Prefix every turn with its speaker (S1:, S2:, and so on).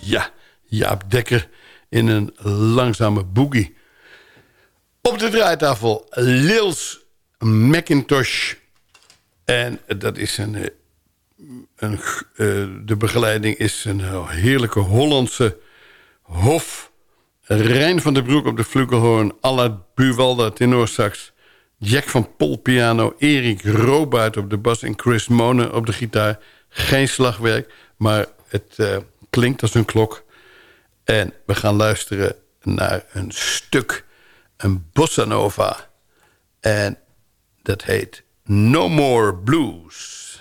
S1: Ja, Jaap Dekker in een langzame boogie. Op de draaitafel Lils McIntosh. En dat is de begeleiding is een heerlijke Hollandse hof. Rijn van der Broek op de flugelhoorn. Allard Buwalda tenorsax. Jack van Pol piano. Erik Robaert op de bas. En Chris Monen op de gitaar. Geen slagwerk, maar het klinkt als een klok. En we gaan luisteren naar een stuk. Een bossa nova. En dat heet No More Blues.